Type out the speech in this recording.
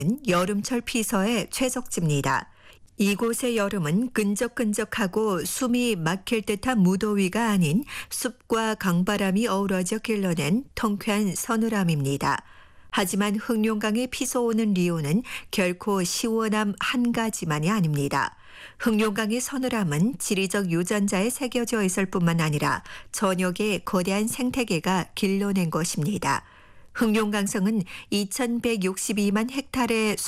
여름철 피서의 최적지입니다. 이곳의 여름은 끈적끈적하고 숨이 막힐 듯한 무더위가 아닌 숲과 강바람이 어우러져 길러낸 통쾌한 서늘함입니다. 하지만 흑룡강에 피서오는 리오는 결코 시원함 한 가지만이 아닙니다. 흑룡강의 서늘함은 지리적 유전자에 새겨져 있을 뿐만 아니라 전역의 거대한 생태계가 길러낸 것입니다. 흑룡강성은 2162만 헥타르의